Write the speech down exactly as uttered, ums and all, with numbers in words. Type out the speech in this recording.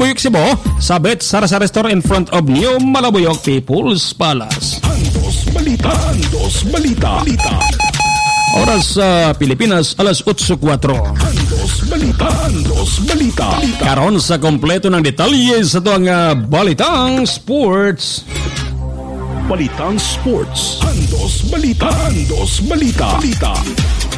Malabuyok, Cebu. Sabit Sarasa Restaurant in front of New Malabuyok People's Palace. Andos Balita. Andos Balita. Balita. Oras sa Pilipinas, alas eight oh four. Andos Balita. Andos Balita. Balita. Karon sa kompleto ng detalye sa ito ang uh, Balitang Sports. Balitang Sports. Andos Balita. Andos Balita. Balita.